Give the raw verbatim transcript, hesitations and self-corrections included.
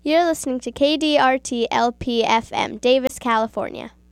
You're listening to K D R T L P F M, Davis, California.